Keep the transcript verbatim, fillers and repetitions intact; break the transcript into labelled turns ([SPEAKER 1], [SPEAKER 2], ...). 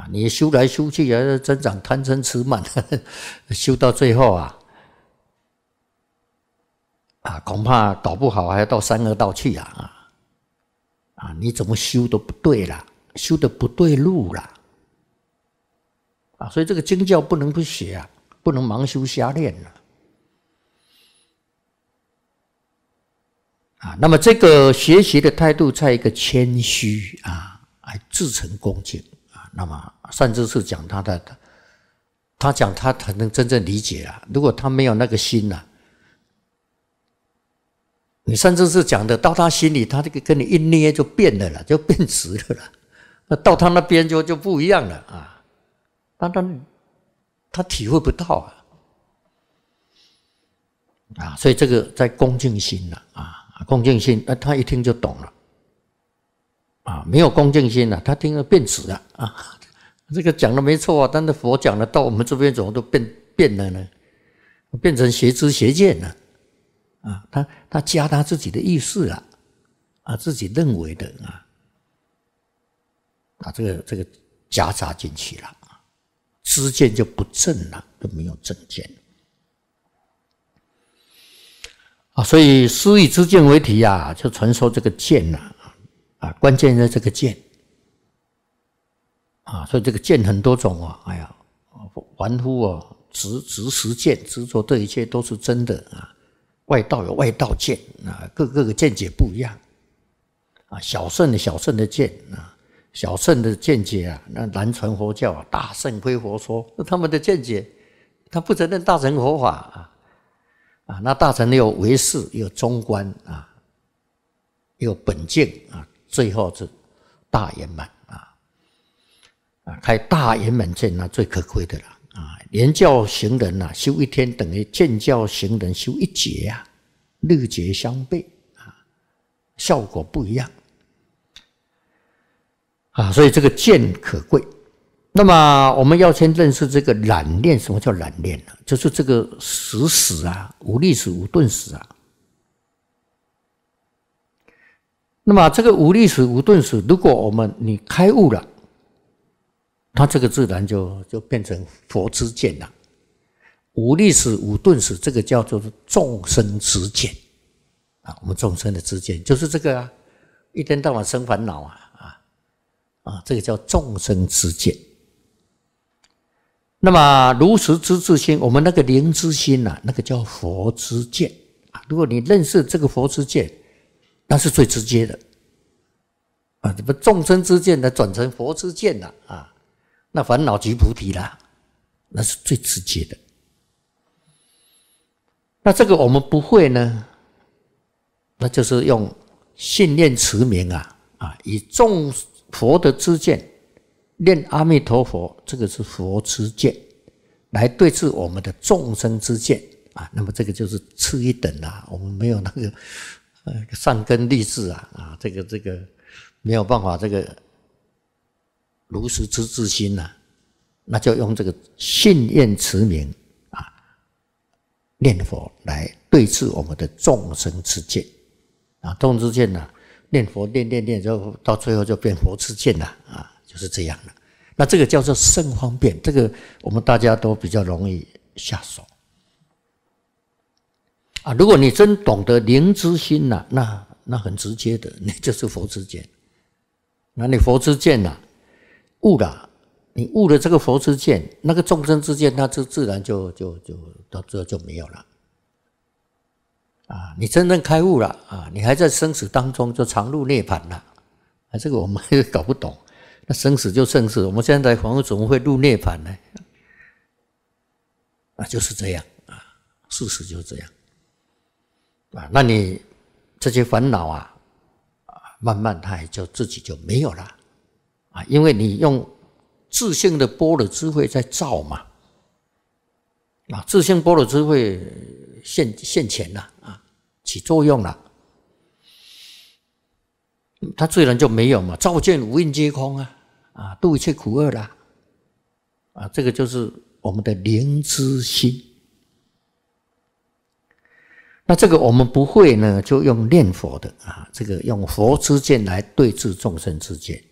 [SPEAKER 1] 你修来修去啊，增长贪嗔痴慢，修到最后啊，啊，恐怕搞不好还要到三恶道去啊！啊，啊，你怎么修都不对啦，修的不对路啦，啊，所以这个经教不能不学啊，不能盲修瞎练啊。啊，那么这个学习的态度，在一个谦虚啊，还自诚恭敬啊。那么善知识讲他的，他讲他才能真正理解啊。如果他没有那个心啊，你善知识讲的到他心里，他这个跟你一捏就变了啦，就变直了啦。那到他那边就就不一样了啊。他他他体会不到啊。啊，所以这个在恭敬心了啊。恭敬心，那他一听就懂了，啊，没有恭敬心了，他听了变直了啊。这个讲的没错啊，但是佛讲的到我们这边怎么都变变了呢？变成邪知邪见了，啊，他他加他自己的意思了，啊，自己认为的啊，啊，这个这个夹杂进去了，知见就不正了，就没有正见。啊，所以师以知见为题啊，就传说这个见呐，啊，关键在这个见，啊，所以这个见很多种啊，哎呀，凡夫啊，执执实见，执着这一切都是真的啊，外道有外道见啊，各个个见解不一样，啊，小乘的小乘的见啊，小乘的见解啊，那南传佛教啊，大乘非佛说，他们的见解，他不承认大乘佛法啊。啊，那大乘也有唯识，也有中观啊，也有本净啊，最后是大圆满啊，啊，开大圆满见那最可贵的了啊！言教行人呐、啊，修一天等于见教行人修一劫啊，日劫相悖啊，效果不一样啊，所以这个见可贵。那么我们要先认识这个染练，什么叫染练呢？就是这个实史啊，无历史无顿史啊。那么这个无历史无顿史，如果我们你开悟了，它这个自然就就变成佛之见了。无历史无顿史，这个叫做众生之见啊。我们众生的之见就是这个啊，一天到晚生烦恼啊啊啊，这个叫众生之见。那么如实知自心，我们那个灵之心啊，那个叫佛之见啊。如果你认识这个佛之见，那是最直接的啊。怎么众生之见呢，转成佛之见了啊？那烦恼即菩提啦，那是最直接的。那这个我们不会呢，那就是用信念持名啊啊，以众佛的知见。念阿弥陀佛，这个是佛之见，来对治我们的众生之见啊。那么这个就是次一等啦、啊，我们没有那个呃善根立志啊啊，这个这个没有办法，这个如实知自心呐、啊，那就用这个信愿持名啊，念佛来对治我们的众生之见啊。众生之见呢、啊，念佛念念念，就到最后就变佛之见了啊。就是这样的，那这个叫做甚方便，这个我们大家都比较容易下手啊。如果你真懂得灵之心呐、啊，那那很直接的，你就是佛之见。那你佛之见呐、啊，悟了，你悟了这个佛之见，那个众生之见，那就自然就就就到最后就没有了啊。你真正开悟了啊，你还在生死当中就常入涅槃了啊，这个我们也搞不懂。那生死就生死，我们现在凡夫怎么会入涅槃呢？啊，就是这样啊，事实就是这样啊。那你这些烦恼啊，慢慢它也就自己就没有了啊，因为你用自性的般若智慧在照嘛啊，自性般若智慧现现前了啊，起作用了。它自然就没有嘛，照见五蕴皆空啊，啊，度一切苦厄啦，啊，这个就是我们的灵之心。那这个我们不会呢，就用念佛的啊，这个用佛之见来对治众生之见